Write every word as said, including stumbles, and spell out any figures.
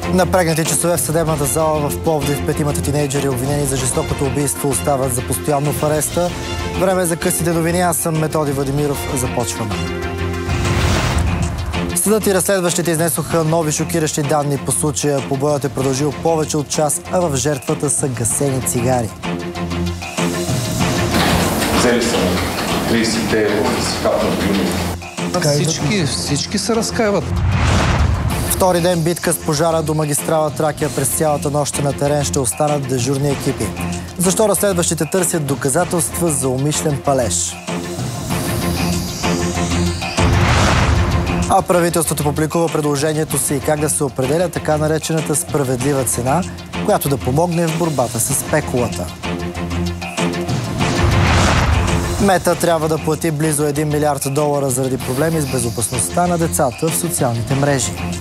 Напрегнати часове в съдебната зала в Пловдив, петимата тинейджери, обвинени за жестокото убийство, остават за постоянно в ареста. Време за късите новини. Аз съм Методи Владимиров. Започваме. Съдът и разследващите изнесоха нови шокиращи данни по случая. Побоят е продължил повече от час, а в жертвата са гасени цигари. Взели са трийсет евро да си капнат гюми. Всички, всички се разкаиват. Втори ден битка с пожара до магистрала Тракия. През цялата нощ на терен ще останат дежурни екипи. Защо разследващите търсят доказателства за умишлен палеж? А правителството публикува предложението си и как да се определя така наречената справедлива цена, която да помогне в борбата с спекулата. Мета трябва да плати близо един милиард долара заради проблеми с безопасността на децата в социалните мрежи.